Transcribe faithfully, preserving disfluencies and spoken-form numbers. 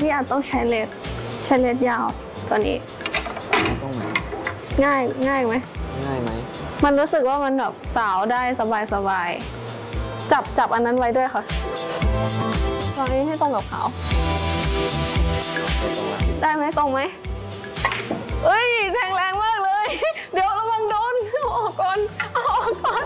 พี่อาจต้องใช้เลดใช้เลดยาวตัวนี้ต้องไหมง่ายง่ายไหมง่ายไหมมันรู้สึกว่ามันแบบสาวได้สบายสบายจับจับอันนั้นไว้ด้วยค่ะตรงนี้ให้ตรงกับเขาได้ไหมตรงไหมเอ้ยแทงแรงมากเลยเดี๋ยวระวังโดนเอาออกก่อนเอาออกก่อน